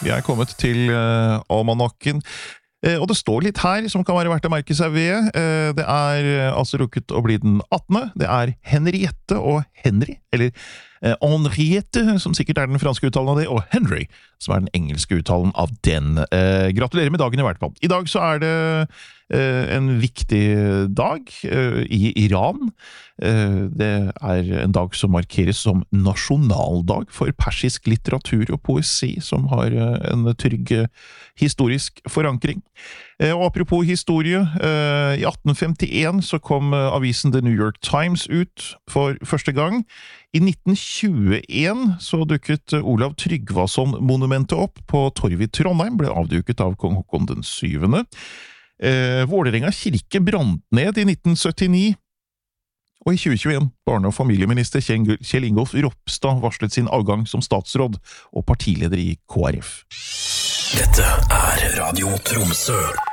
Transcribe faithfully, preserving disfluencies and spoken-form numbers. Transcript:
Vi er kommet til uh, almanakken. Uh, og det står litt her som kan være verdt å merke seg ved. Uh, det er uh, altså rukket å bli den attende. Det er Henriette og Henry, eller uh, Henriette, som sikkert er den franske uttalen av det, og Henry, som er den engelske uttalen av den. Uh, gratulerer med dagen i hvert fall. I dag så er det uh, en viktig dag uh, i Iran. Uh, det er en dag som markeres som nasjonaldag for persisk litteratur og poesi, som har uh, en trygg uh, historisk forankring. Uh, og apropos historie, uh, i atten femtien så kom uh, avisen The New York Times ut for første gang. I nitten tjueen så dukket uh, Olav Tryggvason-monumentet opp på Torvet i Trondheim, ble avduket av kong Håkon den syvende. Uh, Vålerenga kirke brant ned i nitten syttini, og i tjue tjueen, barne- og familieminister Kjell Ingolf Ropstad varslet sin avgang som statsråd og partileder i K R F. Dette er Radio Tromsø.